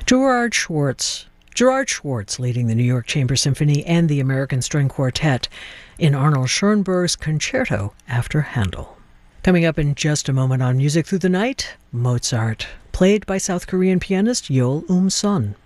Gerard Schwartz leading the New York Chamber Symphony and the American String Quartet in Arnold Schoenberg's Concerto after Handel. Coming up in just a moment on Music Through the Night, Mozart, played by South Korean pianist Yeol Son.